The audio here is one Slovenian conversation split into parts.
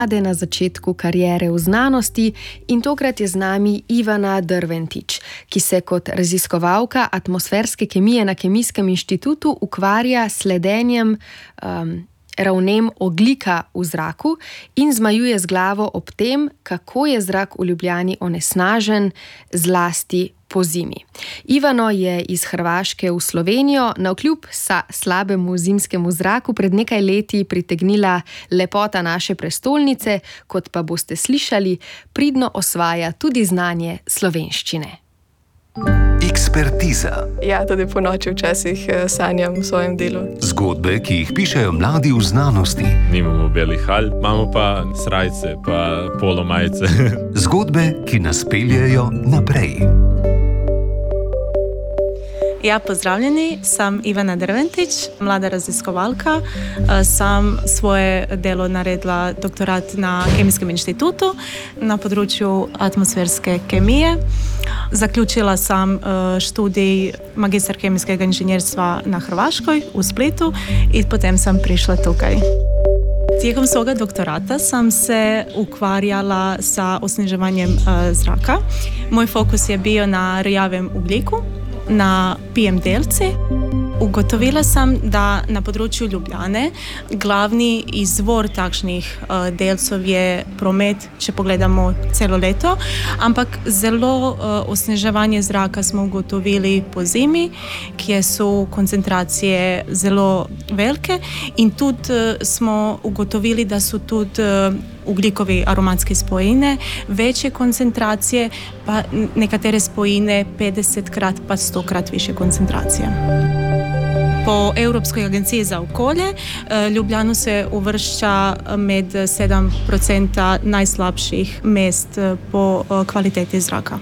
Na začetku kariere v znanosti in tokrat je z nami Ivana Drventič, ki se kot raziskovalka atmosferske kemije na Kemijskem inštitutu ukvarja s sledenjem ravnem ogljika v zraku in zmajuje z glavo ob tem, kako je zrak v Ljubljani onesnažen, zlasti po zimi. Ivano je iz Hrvaške v Slovenijo navkljub slabemu zimskemu zraku pred nekaj leti pritegnila lepota naše prestolnice, kot pa boste slišali, pridno osvaja tudi znanje slovenščine. Ekspertiza. Ja, tudi po noči včasih sanjam v svojem delu. Zgodbe, ki jih pišejo mladi v znanosti. Nimamo belih halj, imamo pa srajce, pa polomajice. Zgodbe, ki nas peljejo naprej. Ja, pozdravljeni, sem Ivana Drventič, mlada raziskovalka. Sam svoje delo naredila doktorat na Kemijskem inštitutu na področju atmosferske kemije. Zaključila sam študij magistar kemijskega inženjerstva na Hrvaškoj v Splitu in potem sem prišla tukaj. Tijekom svoga doktorata sam se ukvarjala sa osneževanjem zraka. Moj fokus je bio na rjavem ugljiku, na PM delci. Ugotovila sam da na področju Ljubljane glavni izvor takšnih delcev je promet, če pogledamo celo leto, ampak zelo osneževanje zraka smo ugotovili po zimi, kjer so koncentracije zelo velike in tudi smo ugotovili, da so tudi ugljikovi aromatske spojine, večje koncentracije, pa nekatere spojine 50krat pa 100krat više koncentracije. Po Europskoj agenciji za okolje Ljubljano se uvršča med 7% najslabših mest po kvaliteti zraka.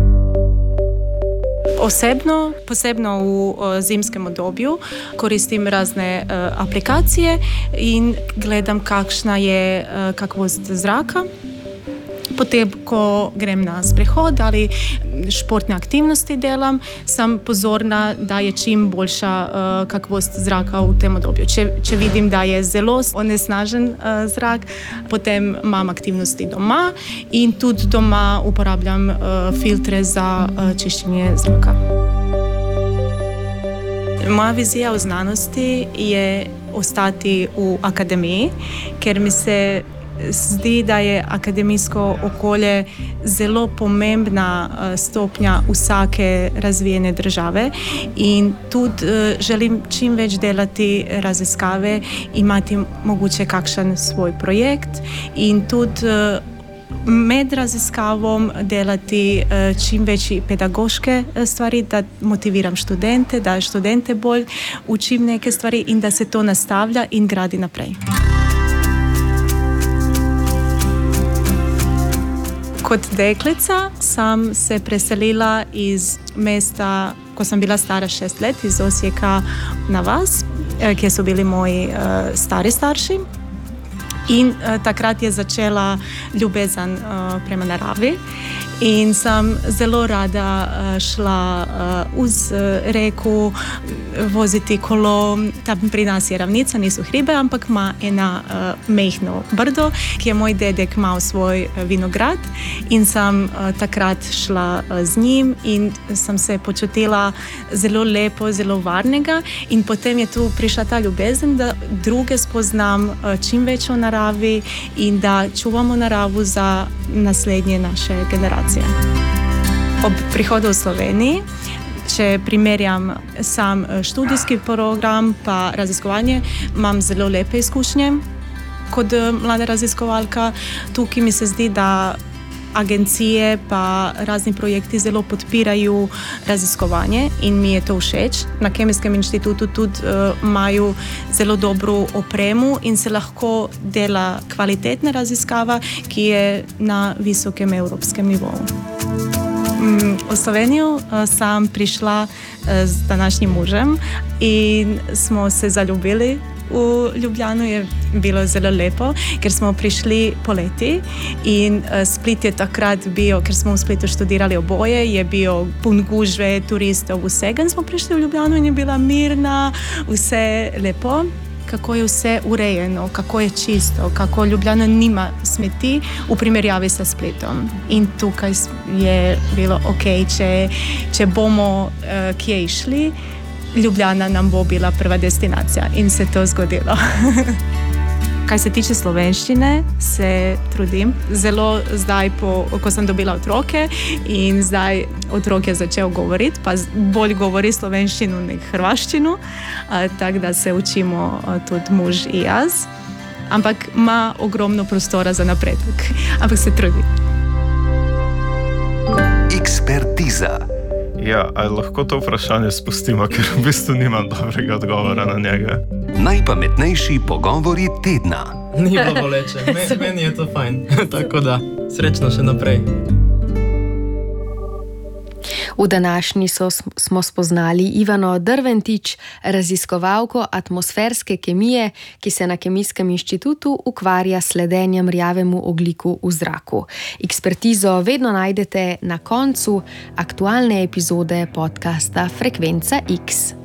Posebno v zimskem obdobju koristim razne aplikacije in gledam, kakšna je kakovost zraka. Potem, ko grem na sprehod ali športne aktivnosti delam, sem pozorna, da je čim boljša kakovost zraka v tem obdobju. Če vidim, da je zelo onesnažen zrak, potem imam aktivnosti doma in tudi doma uporabljam filtre za čiščenje zraka. Moja vizija v znanosti je ostati v akademiji, ker mi se zdi, da je akademijsko okolje zelo pomembna stopnja vsake razvijene države in tudi želim čim več delati raziskave, imati mogoče kakšen svoj projekt in tudi med raziskavom delati čim večji pedagoške stvari, da motiviram študente, da študente bolj učim neke stvari in da se to nastavlja in gradi naprej. Kot deklica sam se preselila iz mesta, ko sam bila stara 6 let, iz Osijeka na Vas, kjer so bili moji stari starši. In takrat je začela ljubezen prema naravi in sem zelo rada šla uz reku, voziti kolo. Tam pri nas je ravnica, niso hribe, ampak ima ena mehno brdo, ki je moj dedek imel svoj vinograd in sem takrat šla z njim in sem se počutila zelo lepo, zelo varnega in potem je tu prišla ta ljubezen, da druge spoznam čim več o naravi in da čuvamo naravo za naslednje naše generacije. Ob prihodu v Sloveniji, če primerjam sam študijski program pa raziskovanje, imam zelo lepe izkušnje kot mlada raziskovalka. Tukaj mi se zdi, da agencije pa razni projekti zelo podpirajo raziskovanje in mi je to všeč. Na Kemijskem inštitutu tudi imajo zelo dobro opremo in se lahko dela kvalitetna raziskava, ki je na visokem evropskem nivoju. V Slovenijo sem prišla z današnjim možem in smo se zaljubili. V Ljubljano je bilo zelo lepo, ker smo prišli poleti in Split je takrat bil, ker smo v Splitu študirali oboje, je bil pun gužve, turistov, vsega. In smo prišli v Ljubljano in je bila mirna, vse lepo. kako je vse urejeno, kako je čisto, kako Ljubljana nima smeti v primerjavi sa Splitom. In tukaj je bilo ok, če bomo kje išli, Ljubljana nam bo bila prva destinacija in se to zgodilo. Kaj se tiče slovenščine, se trudim. Zelo zdaj, ko sem dobila otroke in zdaj otrok je začel govoriti, pa bolj govori slovenščino nek hrvaščino, tako da se učimo tudi muž in jaz. Ampak ima ogromno prostora za napredek, ampak se trudi. Ekspertiza. Ja, ali lahko to vprašanje spustimo, ker v bistvu nimam dobrega odgovora na njega. Najpametnejši pogovori tedna. Ni bilo boleče, meni je to fajn, tako da srečno še naprej. V današnji smo spoznali Ivano Drventič, raziskovalko atmosferske kemije, ki se na Kemijskem inštitutu ukvarja s sledenjem rjavemu ogljiku v zraku. Ekspertizo vedno najdete na koncu aktualne epizode podcasta Frekvenca X.